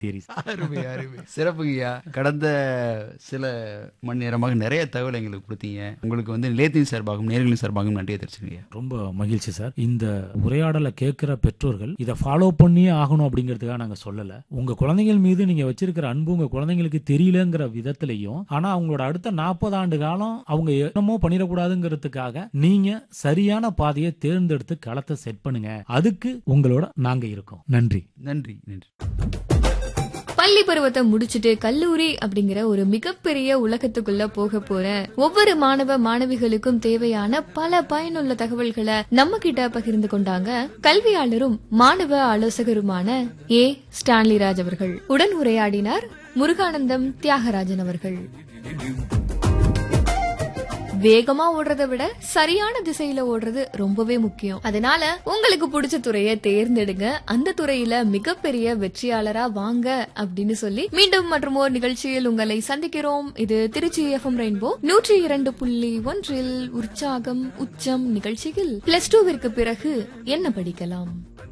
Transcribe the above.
Theories. அருமை அருமை, சிறப்புங்கய்யா. கடந்த சில மணி நேரமாக நிறைய தகவல் எங்களுக்கு கொடுத்தீங்க. உங்களுக்கு நிலையத்தின் சார்பாகவும் நேயர்களின் சார்பாகவும் நன்றியை தெரிவிச்சுக்கங்க. ரொம்ப மகிழ்ச்சி சார். இந்த உரையாடலை கேட்கிற பெற்றோர்கள் இதை ஃபாலோ பண்ணியே ஆகணும் அப்படிங்கிறதுக்காக நாங்க சொல்லல. உங்க குழந்தைகள் மீது நீங்க வச்சிருக்கிற அன்பு உங்க குழந்தைங்களுக்கு தெரியலங்கிற விதத்திலையும், ஆனா அவங்களோட அடுத்த 40 ஆண்டு காலம் அவங்க என்னமோ பண்ணிடக்கூடாதுங்கிறதுக்காக நீங்க சரியான பாதையை தேர்ந்தெடுத்து களத்தை செட் பண்ணுங்க. அதுக்கு உங்களோட நாங்க இருக்கோம். நன்றி நன்றி நன்றி. பள்ளி பருவத்தை முடிச்சுட்டு கல்லூரி அப்படிங்கிற ஒரு மிகப்பெரிய உலகத்துக்குள்ள போக போற ஒவ்வொரு மாணவ மாணவிகளுக்கும் தேவையான பல பயனுள்ள தகவல்களை நம்ம கிட்ட பகிர்ந்து கொண்டாங்க கல்வியாளரும் மாணவ ஆலோசகருமான ஏ. ஸ்டான்லி ராஜ் அவர்கள். உடன் உரையாடினார் முருகானந்தம் தியாகராஜன் அவர்கள். வேகமா ஓடுறதை விட சரியான திசையில ஓடுறது ரொம்பவே முக்கியம். அதனால உங்களுக்கு பிடிச்ச துறையை தேர்ந்தெடுங்க, அந்த துறையில மிகப்பெரிய வெற்றியாளரா வாங்க அப்படின்னு சொல்லி மீண்டும் மற்றும் ஒரு நிகழ்ச்சியில் உங்களை சந்திக்கிறோம். இது திருச்சி FM ரெயின்போ 102.1 உற்சாகம் உச்சம் நிகழ்ச்சியில் +2 பிறகு என்ன படிக்கலாம்.